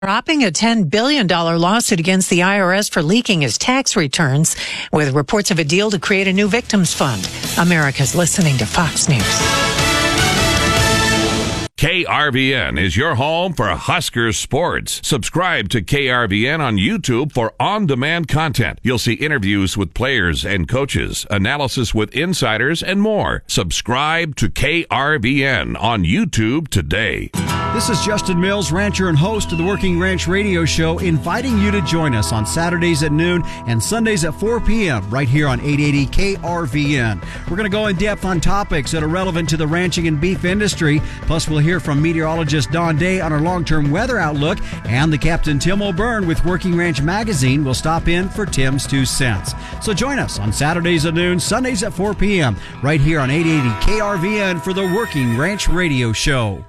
dropping a $10 billion lawsuit against the IRS for leaking his tax returns, with reports of a deal to create a new victims fund. America's listening to Fox News. KRVN is your home for Husker sports. Subscribe to KRVN on YouTube for on-demand content. You'll see interviews with players and coaches, analysis with insiders, and more. Subscribe to KRVN on YouTube today. This is Justin Mills, rancher and host of the Working Ranch Radio Show, inviting you to join us on Saturdays at noon and Sundays at 4 p.m. right here on 880 KRVN. We're going to go in depth on topics that are relevant to the ranching and beef industry. Plus, we'll hear from meteorologist Don Day on our long-term weather outlook, and the Captain Tim O'Byrne with Working Ranch Magazine will stop in for Tim's 2 cents. So join us on Saturdays at noon, Sundays at 4 p.m. right here on 880 KRVN for the Working Ranch Radio Show.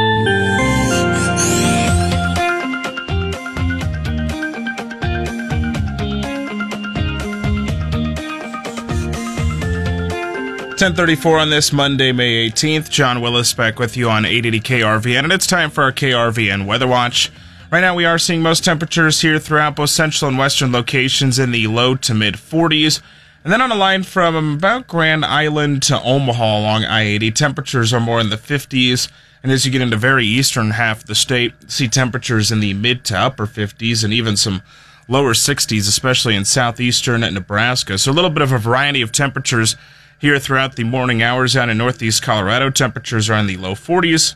10:34 on this Monday, May 18th. John Willis back with you on 880 KRVN, and it's time for our KRVN Weather Watch. Right now we are seeing most temperatures here throughout both central and western locations in the low to mid 40s. And then on a line from about Grand Island to Omaha along I-80, temperatures are more in the 50s. And as you get into very eastern half of the state, see temperatures in the mid to upper 50s and even some lower 60s, especially in southeastern Nebraska. So a little bit of a variety of temperatures here throughout the morning hours. Out in northeast Colorado, temperatures are in the low 40s.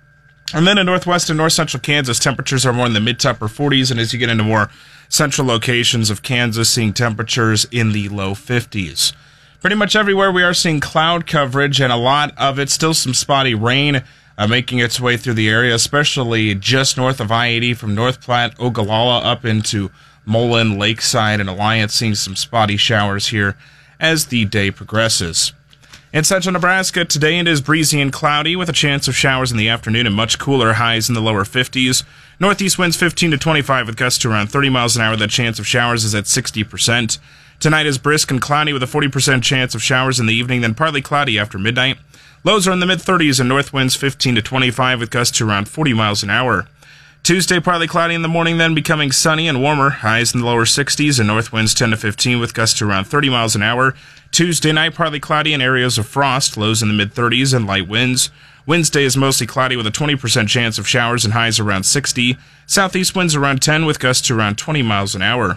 And then in northwest and north central Kansas, temperatures are more in the mid to upper 40s. And as you get into more central locations of Kansas, seeing temperatures in the low 50s. Pretty much everywhere we are seeing cloud coverage, and a lot of it, still some spotty rain making its way through the area, especially just north of I-80 from North Platte, Ogallala up into Mullen, Lakeside, and Alliance, seeing some spotty showers here as the day progresses. In central Nebraska, today it is breezy and cloudy with a chance of showers in the afternoon and much cooler, highs in the lower 50s. Northeast winds 15 to 25 with gusts to around 30 miles an hour. That chance of showers is at 60%. Tonight is brisk and cloudy with a 40% chance of showers in the evening, then partly cloudy after midnight. Lows are in the mid-30s and north winds 15 to 25 with gusts to around 40 miles an hour. Tuesday, partly cloudy in the morning, then becoming sunny and warmer. Highs in the lower 60s and north winds 10 to 15 with gusts to around 30 miles an hour. Tuesday night, partly cloudy and areas of frost. Lows in the mid-30s and light winds. Wednesday is mostly cloudy with a 20% chance of showers and highs around 60. Southeast winds around 10 with gusts to around 20 miles an hour.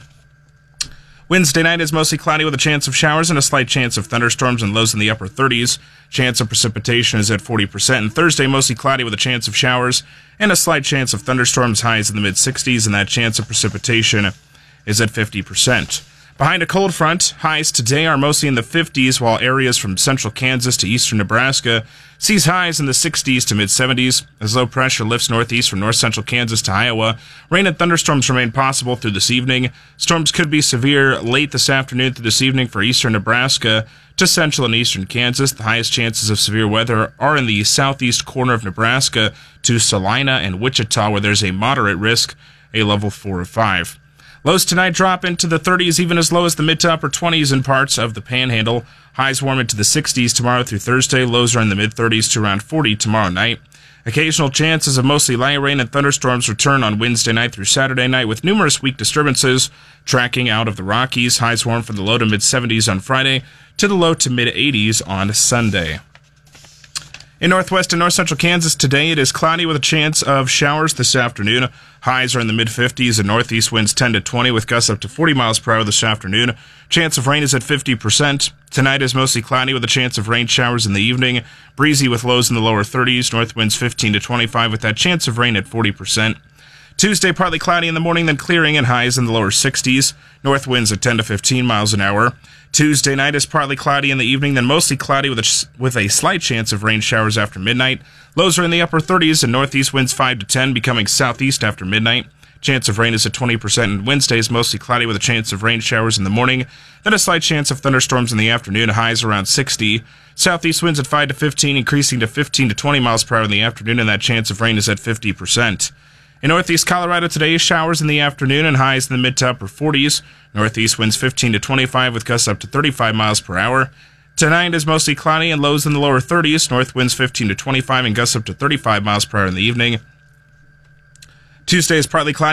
Wednesday night is mostly cloudy with a chance of showers and a slight chance of thunderstorms and lows in the upper 30s. Chance of precipitation is at 40%. And Thursday, mostly cloudy with a chance of showers and a slight chance of thunderstorms, highs in the mid-60s, and that chance of precipitation is at 50%. Behind a cold front, highs today are mostly in the 50s, while areas from central Kansas to eastern Nebraska sees highs in the 60s to mid-70s. As low pressure lifts northeast from north central Kansas to Iowa, rain and thunderstorms remain possible through this evening. Storms could be severe late this afternoon through this evening for eastern Nebraska to central and eastern Kansas. The highest chances of severe weather are in the southeast corner of Nebraska to Salina and Wichita, where there's a moderate risk, a level 4 or 5. Lows tonight drop into the 30s, even as low as the mid to upper 20s in parts of the Panhandle. Highs warm into the 60s tomorrow through Thursday. Lows are in the mid-30s to around 40 tomorrow night. Occasional chances of mostly light rain and thunderstorms return on Wednesday night through Saturday night, with numerous weak disturbances tracking out of the Rockies. Highs warm from the low to mid-70s on Friday to the low to mid-80s on Sunday. In northwest and north central Kansas today, it is cloudy with a chance of showers this afternoon. Highs are in the mid-50s and northeast winds 10 to 20 with gusts up to 40 miles per hour this afternoon. Chance of rain is at 50%. Tonight is mostly cloudy with a chance of rain showers in the evening. Breezy with lows in the lower 30s. North winds 15 to 25 with that chance of rain at 40%. Tuesday, partly cloudy in the morning, then clearing and highs in the lower 60s. North winds at 10 to 15 miles an hour. Tuesday night is partly cloudy in the evening, then mostly cloudy with a slight chance of rain showers after midnight. Lows are in the upper 30s and northeast winds 5 to 10, becoming southeast after midnight. Chance of rain is at 20%, and Wednesday is mostly cloudy with a chance of rain showers in the morning, then a slight chance of thunderstorms in the afternoon, highs around 60. Southeast winds at 5 to 15, increasing to 15 to 20 miles per hour in the afternoon, and that chance of rain is at 50%. In northeast Colorado today, showers in the afternoon and highs in the mid to upper 40s. Northeast winds 15 to 25 with gusts up to 35 miles per hour. Tonight is mostly cloudy and lows in the lower 30s. North winds 15 to 25 and gusts up to 35 miles per hour in the evening. Tuesday is partly cloudy.